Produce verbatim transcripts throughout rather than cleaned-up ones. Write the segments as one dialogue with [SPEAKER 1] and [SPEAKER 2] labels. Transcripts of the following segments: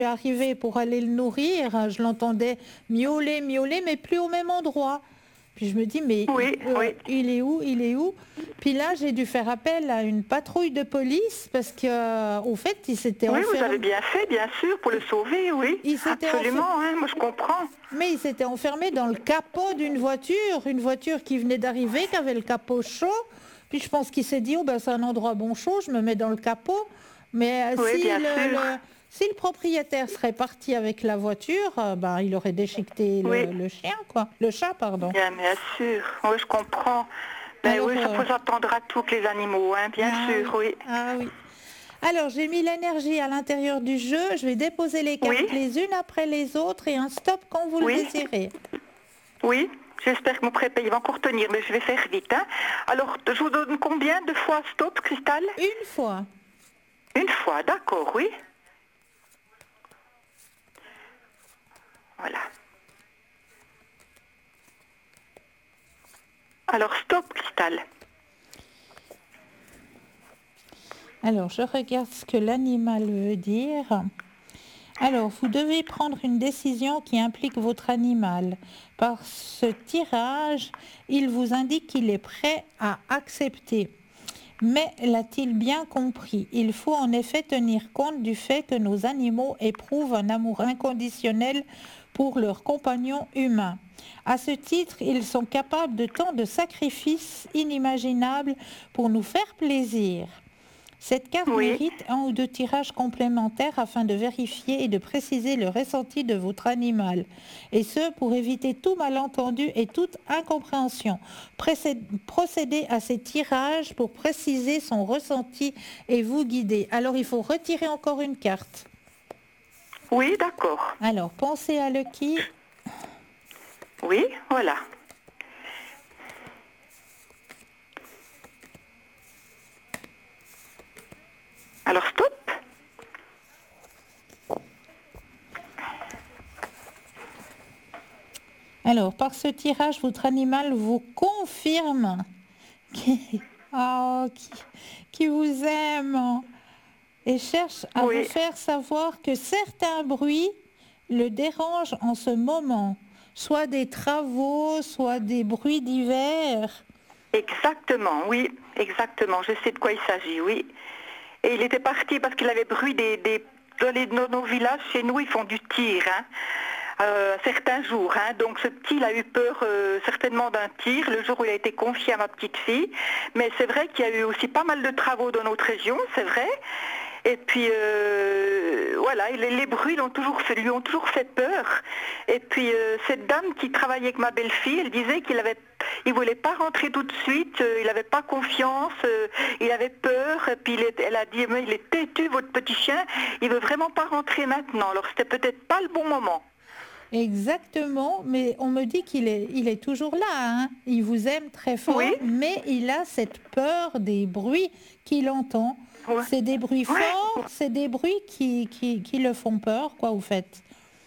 [SPEAKER 1] suis arrivée pour aller le nourrir, je l'entendais miauler, miauler, mais plus au même endroit. Puis je me dis, mais
[SPEAKER 2] Oui,
[SPEAKER 1] euh,
[SPEAKER 2] oui.
[SPEAKER 1] il est où, il est où? Puis là, j'ai dû faire appel à une patrouille de police parce que, euh, au fait, il s'était
[SPEAKER 2] Oui, vous avez
[SPEAKER 1] enfermé.
[SPEAKER 2] bien fait, bien sûr, pour le sauver, oui.
[SPEAKER 1] Il s'était
[SPEAKER 2] Absolument,
[SPEAKER 1] enfer-
[SPEAKER 2] hein, moi je comprends.
[SPEAKER 1] Mais il s'était enfermé dans le capot d'une voiture, une voiture qui venait d'arriver, qui avait le capot chaud. Puis je pense qu'il s'est dit, oh ben c'est un endroit bon chaud, je me mets dans le capot. Mais euh,
[SPEAKER 2] Oui,
[SPEAKER 1] si
[SPEAKER 2] bien
[SPEAKER 1] le,
[SPEAKER 2] sûr.
[SPEAKER 1] le- si le propriétaire serait parti avec la voiture, euh, ben, il aurait déchiqueté
[SPEAKER 2] Oui,
[SPEAKER 1] le, le chien, quoi. Le chat, pardon.
[SPEAKER 2] bien, bien sûr. Oui, je comprends. Ben
[SPEAKER 1] Alors,
[SPEAKER 2] oui, ça
[SPEAKER 1] euh,
[SPEAKER 2] faut s'attendre à tous les animaux, hein, bien
[SPEAKER 1] ah
[SPEAKER 2] sûr,
[SPEAKER 1] oui,
[SPEAKER 2] oui.
[SPEAKER 1] ah oui. Alors, j'ai mis l'énergie à l'intérieur du jeu. Je vais déposer les
[SPEAKER 2] Oui,
[SPEAKER 1] cartes les unes après les autres et un stop quand vous le
[SPEAKER 2] oui,
[SPEAKER 1] désirez.
[SPEAKER 2] oui. J'espère que mon prépay va encore tenir, mais je vais faire vite. Hein. Alors, je vous donne combien de fois stop, Cristal?
[SPEAKER 1] Une fois.
[SPEAKER 2] Une fois, d'accord, oui. Voilà. Alors, stop, Cristal.
[SPEAKER 1] Alors, je regarde ce que l'animal veut dire. Alors, vous devez prendre une décision qui implique votre animal. Par ce tirage, il vous indique qu'il est prêt à accepter. Mais l'a-t-il bien compris? Il faut en effet tenir compte du fait que nos animaux éprouvent un amour inconditionnel pour leurs compagnons humains. À ce titre, ils sont capables de tant de sacrifices inimaginables pour nous faire plaisir. Cette carte
[SPEAKER 2] Oui,
[SPEAKER 1] mérite un ou deux tirages complémentaires afin de vérifier et de préciser le ressenti de votre animal, et ce pour éviter tout malentendu et toute incompréhension. Procédez à ces tirages pour préciser son ressenti et vous guider. Alors il faut retirer encore une carte.
[SPEAKER 2] oui, d'accord.
[SPEAKER 1] Alors pensez à Lucky.
[SPEAKER 2] Oui, voilà. Alors, stop.
[SPEAKER 1] Alors par ce tirage, votre animal vous confirme qui, oh, qui, qui vous aime et cherche à vous
[SPEAKER 2] Oui,
[SPEAKER 1] faire savoir que certains bruits le dérangent en ce moment, soit des travaux, soit des bruits divers.
[SPEAKER 2] exactement, oui, exactement. Je sais de quoi il s'agit, oui. Et il était parti parce qu'il avait bruit des, des dans les- nos, nos villages, chez nous, ils font du tir, hein, euh, certains jours. Hein. Donc ce petit, il a eu peur euh, certainement d'un tir le jour où il a été confié à ma petite fille. Mais c'est vrai qu'il y a eu aussi pas mal de travaux dans notre région, c'est vrai. Et puis euh, voilà, les, les bruits l'ont toujours fait, lui ont toujours fait peur. Et puis euh, cette dame qui travaillait avec ma belle-fille, elle disait qu'il avait, il voulait pas rentrer tout de suite, euh, il n'avait pas confiance, euh, il avait peur. Et puis il est- elle a dit, mais il est têtu votre petit chien, il veut vraiment pas rentrer maintenant. Alors c'était peut-être pas le bon moment.
[SPEAKER 1] Exactement, mais on me dit qu'il est, il est toujours là, hein. Il vous aime très
[SPEAKER 2] Oui,
[SPEAKER 1] fort, mais il a cette peur des bruits qu'il entend.
[SPEAKER 2] ouais,
[SPEAKER 1] C'est des bruits
[SPEAKER 2] ouais,
[SPEAKER 1] forts, c'est des bruits qui, qui, qui le font peur, quoi, vous faites.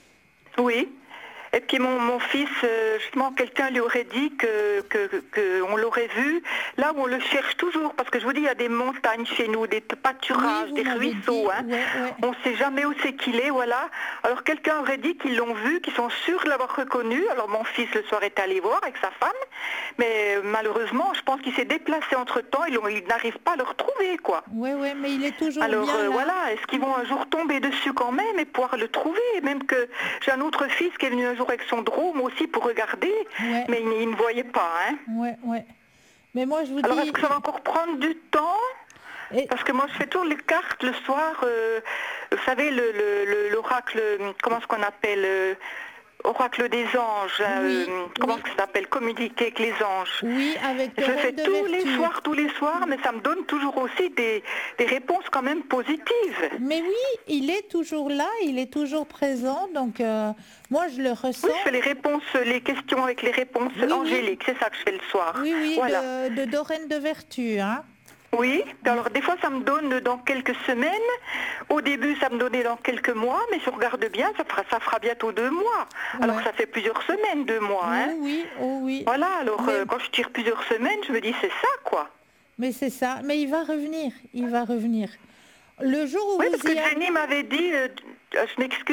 [SPEAKER 2] oui. Et puis mon, mon fils, euh, justement, quelqu'un lui aurait dit que, que, que on l'aurait vu. Là où on le cherche toujours, parce que je vous dis, il y a des montagnes chez nous, des
[SPEAKER 1] Oui,
[SPEAKER 2] pâturages,
[SPEAKER 1] vous
[SPEAKER 2] des
[SPEAKER 1] m'avez
[SPEAKER 2] ruisseaux.
[SPEAKER 1] dit,
[SPEAKER 2] Hein.
[SPEAKER 1] ouais, ouais.
[SPEAKER 2] On ne sait jamais où c'est qu'il est, voilà. Alors quelqu'un aurait dit qu'ils l'ont vu, qu'ils sont sûrs de l'avoir reconnu. Alors mon fils le soir est allé voir avec sa femme, mais euh, malheureusement, je pense qu'il s'est déplacé entre-temps, ils, l'ont- ils n'arrivent pas à le retrouver, quoi.
[SPEAKER 1] Ouais, ouais, mais il est toujours
[SPEAKER 2] Alors
[SPEAKER 1] bien
[SPEAKER 2] euh,
[SPEAKER 1] là.
[SPEAKER 2] voilà, est-ce qu'ils vont un jour tomber dessus quand même et pouvoir le trouver? Même que j'ai un autre fils qui est venu un jour avec son drone aussi pour regarder,
[SPEAKER 1] Ouais,
[SPEAKER 2] mais il, il ne voyait pas. Hein.
[SPEAKER 1] ouais, ouais. Mais moi, je vous
[SPEAKER 2] Alors est-ce
[SPEAKER 1] dis,
[SPEAKER 2] que ça va encore prendre du temps?
[SPEAKER 1] et,
[SPEAKER 2] Parce que moi je fais toujours les cartes le soir, euh, vous savez, le- le- le- l'oracle, comment est-ce qu'on appelle euh, oracle des anges, euh,
[SPEAKER 1] oui,
[SPEAKER 2] comment
[SPEAKER 1] oui,
[SPEAKER 2] ça s'appelle, communiquer avec les anges.
[SPEAKER 1] oui, avec
[SPEAKER 2] Je le fais
[SPEAKER 1] Doreen de
[SPEAKER 2] tous les
[SPEAKER 1] Vertu.
[SPEAKER 2] soirs, tous les soirs, mais ça me donne toujours aussi des, des réponses quand même positives.
[SPEAKER 1] Mais oui, il est toujours là, il est toujours présent, donc euh, moi, je le
[SPEAKER 2] Oui,
[SPEAKER 1] ressens.
[SPEAKER 2] je fais les réponses, les questions avec les réponses
[SPEAKER 1] Oui, oui,
[SPEAKER 2] angéliques, c'est ça que je fais le soir.
[SPEAKER 1] oui, oui,
[SPEAKER 2] Voilà.
[SPEAKER 1] de, de Doreen de Vertu, hein.
[SPEAKER 2] Oui,
[SPEAKER 1] Ouais,
[SPEAKER 2] alors des fois ça me donne dans quelques semaines, au début ça me donnait dans quelques mois, mais si on regarde bien, ça fera, ça fera bientôt deux mois. Alors que
[SPEAKER 1] ouais.
[SPEAKER 2] ça fait plusieurs semaines, deux mois. Hein.
[SPEAKER 1] Oh oui, oh oui.
[SPEAKER 2] Voilà, alors
[SPEAKER 1] Mais,
[SPEAKER 2] euh, quand je tire plusieurs semaines, je me dis c'est ça quoi.
[SPEAKER 1] mais c'est ça, mais il va revenir, il va revenir. Le jour où
[SPEAKER 2] Oui,
[SPEAKER 1] vous
[SPEAKER 2] parce que
[SPEAKER 1] y allez...
[SPEAKER 2] Jenny m'avait dit, euh, je m'excuse.